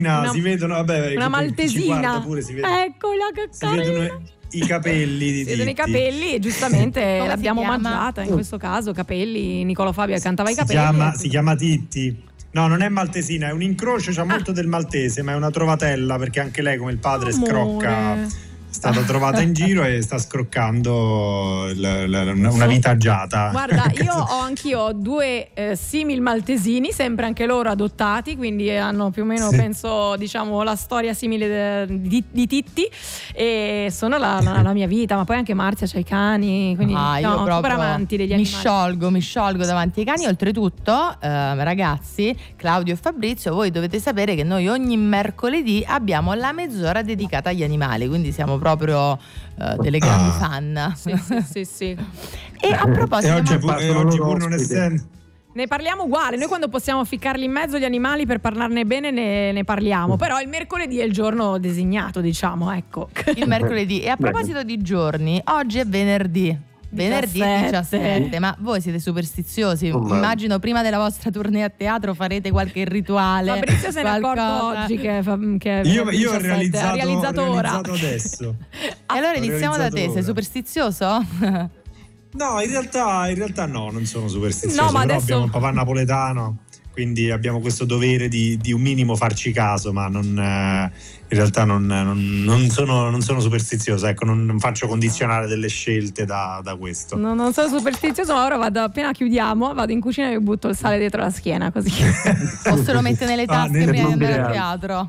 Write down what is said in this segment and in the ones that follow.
si vedono, vabbè, una maltesina. Pure, si vedono, eccola che carina. Si vedono i capelli di Vedono i capelli e giustamente l'abbiamo mangiata, in questo caso capelli. Nicolò Fabio cantava i capelli. Si chiama Titti. No, non è maltesina, è un incrocio, c'ha molto del maltese, ma è una trovatella, perché anche lei, come il padre, scrocca. È stata trovata in giro e sta scroccando una vita agiata. Guarda, io ho anch'io due simil maltesini, sempre anche loro adottati, quindi hanno più o meno, penso, diciamo, la storia simile di Titti, e sono la mia vita. Ma poi anche Marzia c'ha i cani, quindi io proprio super amanti degli animali. Mi sciolgo davanti ai cani. Oltretutto, ragazzi, Claudio e Fabrizio, voi dovete sapere che noi ogni mercoledì abbiamo la mezz'ora dedicata agli animali, quindi siamo proprio delle grandi fan. Sì. E a proposito, oggi pur non essendo, ne parliamo uguale. Noi quando possiamo ficcarli in mezzo gli animali per parlarne bene ne parliamo, però il mercoledì è il giorno designato, diciamo, ecco. Il mercoledì. E a proposito di giorni, oggi è venerdì 17. Ma voi siete superstiziosi? Immagino prima della vostra tournée a teatro farete qualche rituale. Fabrizio se ne è accorto oggi che io ho realizzato ora adesso. E allora iniziamo da te. Sei superstizioso? No, in realtà no, non sono superstizioso. No, ma però adesso abbiamo un papà napoletano, quindi abbiamo questo dovere di un minimo farci caso, ma in realtà non sono superstizioso, ecco, non faccio condizionare delle scelte da questo. No, non sono superstizioso, ma ora appena chiudiamo, vado in cucina e mi butto il sale dietro la schiena, così. O se lo mette nelle tasche prima di andare a teatro.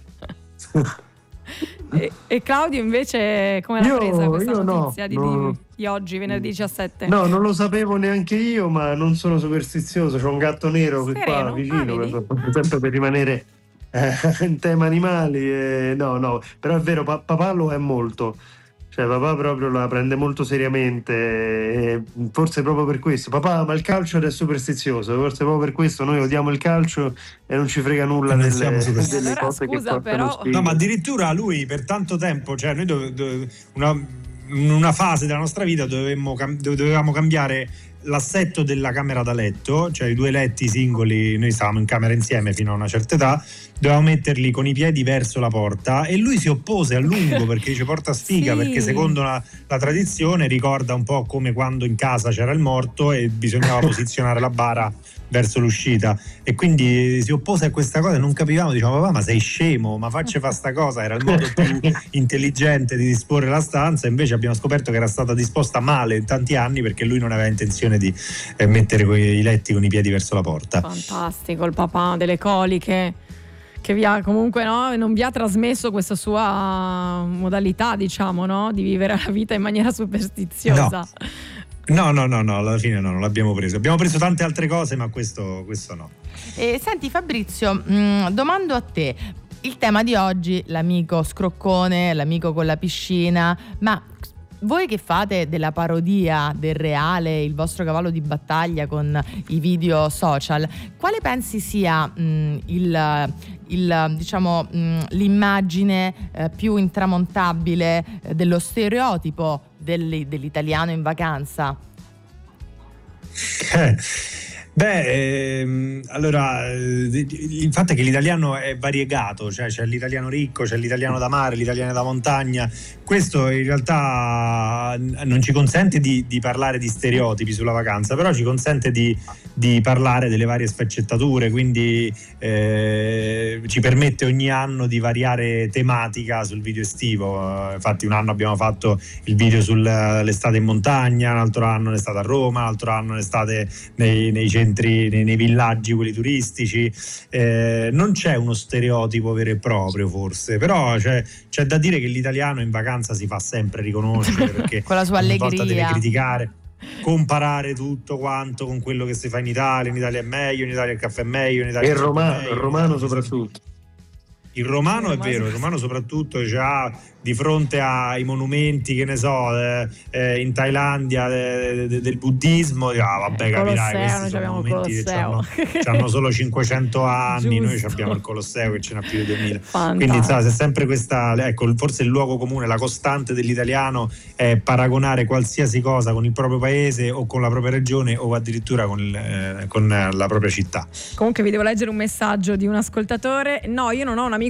E Claudio invece come l'ha presa questa notizia di oggi, venerdì 17? No, non lo sapevo neanche io, ma non sono superstizioso. C'ho un gatto nero qua vicino, sempre per rimanere in tema animali. No, però è vero, papà lo è molto. Cioè papà proprio la prende molto seriamente, e forse proprio per questo. Papà, ma il calcio è superstizioso, forse proprio per questo noi odiamo il calcio e non ci frega nulla delle cose che portano spirito. No, ma addirittura lui per tanto tempo, cioè noi in una fase della nostra vita dovevamo cambiare l'assetto della camera da letto, cioè i 2 letti singoli, noi stavamo in camera insieme fino a una certa età, dovevamo metterli con i piedi verso la porta, e lui si oppose a lungo perché dice porta sfiga, perché secondo la tradizione ricorda un po' come quando in casa c'era il morto e bisognava posizionare la bara verso l'uscita, e quindi si oppose a questa cosa e non capivamo, diciamo papà, ma sei scemo, ma faccia fa sta cosa. Era il modo più intelligente di disporre la stanza, invece abbiamo scoperto che era stata disposta male in tanti anni perché lui non aveva intenzione di mettere i letti con i piedi verso la porta. Fantastico il papà delle coliche, che comunque non vi ha trasmesso questa sua modalità, diciamo, di vivere la vita in maniera superstiziosa. No, alla fine non l'abbiamo preso. Abbiamo preso tante altre cose, ma questo no. Senti Fabrizio, domando a te. Il tema di oggi, l'amico scroccone, l'amico con la piscina, ma voi che fate della parodia del reale, il vostro cavallo di battaglia con i video social, quale pensi sia l'immagine più intramontabile dello stereotipo dell'italiano in vacanza? Allora il fatto è che l'italiano è variegato, cioè c'è l'italiano ricco, c'è l'italiano da mare, l'italiano da montagna. Questo in realtà non ci consente di parlare di stereotipi sulla vacanza, però ci consente di parlare delle varie sfaccettature, quindi ci permette ogni anno di variare tematica sul video estivo. Infatti un anno abbiamo fatto il video sull'estate in montagna, un altro anno l'estate a Roma, un altro anno l'estate nei centri, nei villaggi, quelli turistici. Non c'è uno stereotipo vero e proprio, forse, però c'è da dire che l'italiano in vacanza si fa sempre riconoscere, perché con la sua allegria ogni volta deve criticare, comparare tutto quanto con quello che si fa in Italia è meglio, in Italia il caffè è meglio, in Italia il romano soprattutto. Il romano è vero, il romano soprattutto di fronte ai monumenti, che ne so, in Thailandia del buddismo, vabbè, capirai, questi sono monumenti che hanno solo 500 anni, noi abbiamo il Colosseo che ce n'ha più di 2000. Quindi c'è sempre questa, ecco, forse il luogo comune, la costante dell'italiano è paragonare qualsiasi cosa con il proprio paese o con la propria regione o addirittura con la propria città. Comunque vi devo leggere un messaggio di un ascoltatore. No, io non ho un amico